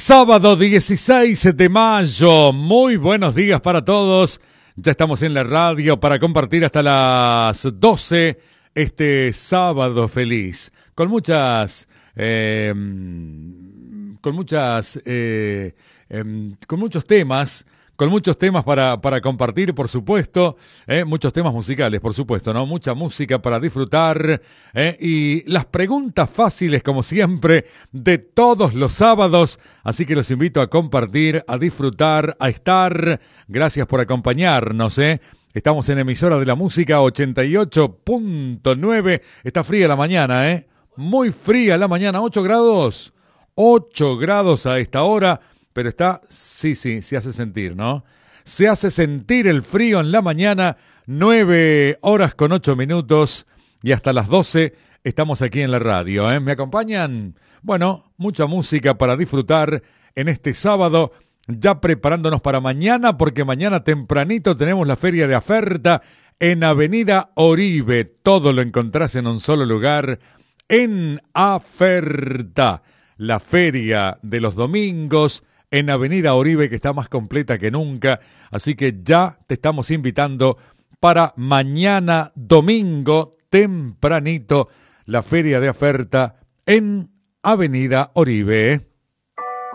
Sábado 16 de mayo, muy buenos días para todos. Ya estamos en la radio para compartir hasta las 12 este sábado feliz. Con muchas con muchos temas para compartir, por supuesto, muchos temas musicales, por supuesto, ¿no? Mucha música para disfrutar, y las preguntas fáciles, como siempre, de todos los sábados, así que los invito a compartir, a disfrutar, a estar. Gracias por acompañarnos, Estamos en emisora de la música 88.9. Está fría la mañana, muy fría la mañana, 8 grados. 8 grados a esta hora. Pero está, sí, se hace sentir, ¿no? Se hace sentir el frío en la mañana, 9 horas con 8 minutos, y hasta las 12 estamos aquí en la radio, ¿Me acompañan? Bueno, mucha música para disfrutar en este sábado, ya preparándonos para mañana, porque mañana tempranito tenemos la Feria de Aferta en Avenida Oribe. Todo lo encontrás en un solo lugar, en Aferta, la feria de los domingos, en Avenida Oribe, que está más completa que nunca. Así que ya te estamos invitando para mañana domingo, tempranito, la Feria de Aferta en Avenida Oribe.